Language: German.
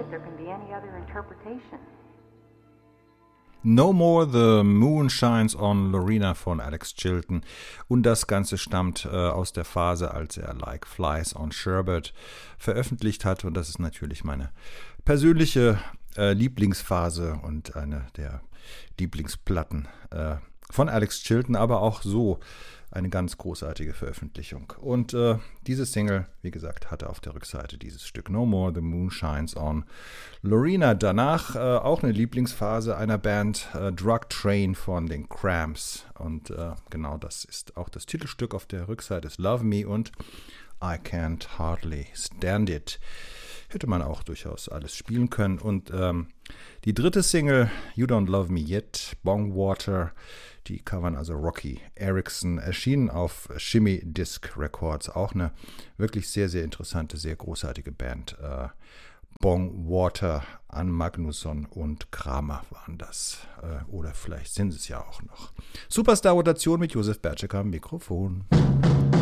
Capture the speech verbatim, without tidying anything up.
that there can be any other interpretation. No More the Moon Shines on Lorena von Alex Chilton. Und das Ganze stammt äh, aus der Phase, als er Like Flies on Sherbet veröffentlicht hat. Und das ist natürlich meine persönliche äh, Lieblingsphase und eine der Lieblingsplatten äh, von Alex Chilton, aber auch so eine ganz großartige Veröffentlichung. Und äh, diese Single, wie gesagt, hatte auf der Rückseite dieses Stück No More the Moon Shines on Lorena. Danach äh, auch eine Lieblingsphase einer Band, äh, Drug Train von den Cramps. Und äh, genau das ist auch das Titelstück. Auf der Rückseite ist Love Me und I Can't Hardly Stand It. Hätte man auch durchaus alles spielen können. Und ähm, die dritte Single, You Don't Love Me Yet, Bongwater, die covern also Rocky Erickson, erschienen auf Shimmy Disc Records. Auch eine wirklich sehr, sehr interessante, sehr großartige Band. Äh, Bongwater, Ann Magnusson und Kramer waren das. Äh, oder vielleicht sind es ja auch noch. Superstar-Rotation mit Josef Bertschek am Mikrofon.